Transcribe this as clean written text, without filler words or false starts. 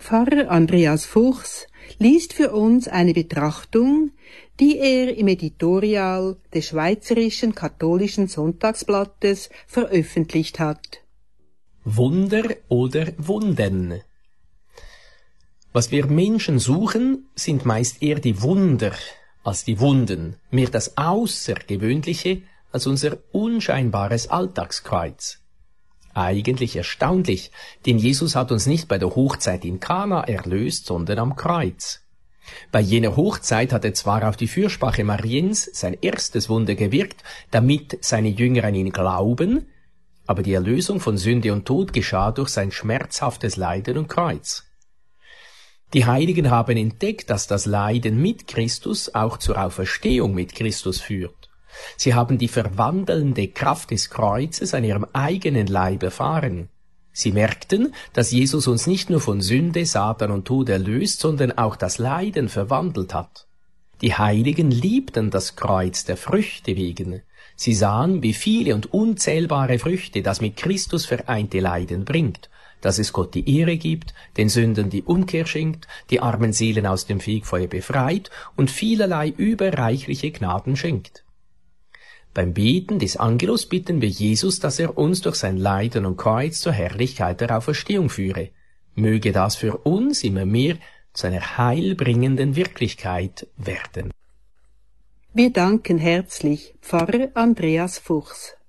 Pfarrer Andreas Fuchs liest für uns eine Betrachtung, die er im Editorial des Schweizerischen Katholischen Sonntagsblattes veröffentlicht hat. Wunder oder Wunden? Was wir Menschen suchen, sind meist eher die Wunder als die Wunden, mehr das Außergewöhnliche als unser unscheinbares Alltagskreuz. Eigentlich erstaunlich, denn Jesus hat uns nicht bei der Hochzeit in Kana erlöst, sondern am Kreuz. Bei jener Hochzeit hat er zwar auf die Fürsprache Mariens sein erstes Wunder gewirkt, damit seine Jünger an ihn glauben, aber die Erlösung von Sünde und Tod geschah durch sein schmerzhaftes Leiden und Kreuz. Die Heiligen haben entdeckt, dass das Leiden mit Christus auch zur Auferstehung mit Christus führt. Sie haben die verwandelnde Kraft des Kreuzes an ihrem eigenen Leib erfahren. Sie merkten, dass Jesus uns nicht nur von Sünde, Satan und Tod erlöst, sondern auch das Leiden verwandelt hat. Die Heiligen liebten das Kreuz der Früchte wegen. Sie sahen, wie viele und unzählbare Früchte das mit Christus vereinte Leiden bringt, dass es Gott die Ehre gibt, den Sündern die Umkehr schenkt, die armen Seelen aus dem Fegfeuer befreit und vielerlei überreichliche Gnaden schenkt. Beim Beten des Angelus bitten wir Jesus, dass er uns durch sein Leiden und Kreuz zur Herrlichkeit der Auferstehung führe. Möge das für uns immer mehr zu einer heilbringenden Wirklichkeit werden. Wir danken herzlich Pfarrer Andreas Fuchs.